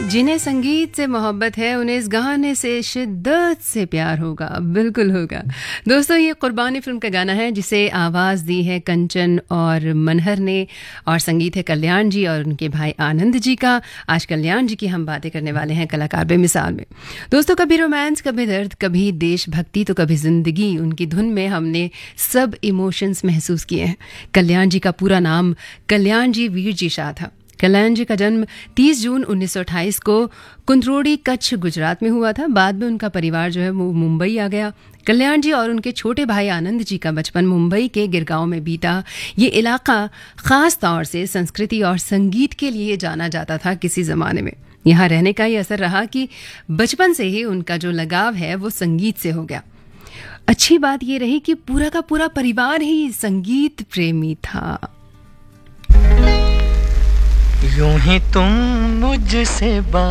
जिन्हें संगीत से मोहब्बत है उन्हें इस गाने से शिद्दत से प्यार होगा, बिल्कुल होगा। दोस्तों, ये कुर्बानी फिल्म का गाना है जिसे आवाज़ दी है कंचन और मनहर ने, और संगीत है कल्याण जी और उनके भाई आनंद जी का। आज कल्याण जी की हम बातें करने वाले हैं कलाकार बेमिसाल में। दोस्तों, कभी रोमांस, कभी दर्द, कभी देशभक्ति तो कभी जिंदगी, उनकी धुन में हमने सब इमोशंस महसूस किए हैं। कल्याण जी का पूरा नाम कल्याण जी वीर जी शाह था। कल्याण जी का जन्म 30 जून 1928 को कुंतरोड़ी, कच्छ, गुजरात में हुआ था। बाद में उनका परिवार जो है वो मुंबई आ गया। कल्याण जी और उनके छोटे भाई आनंद जी का बचपन मुंबई के गिरगांव में बीता। ये इलाका ख़ास तौर से संस्कृति और संगीत के लिए जाना जाता था किसी ज़माने में। यहाँ रहने का ही असर रहा कि बचपन से ही उनका जो लगाव है वो संगीत से हो गया। अच्छी बात ये रही कि पूरा का पूरा परिवार ही संगीत प्रेमी था। यूं ही तुम मुझसे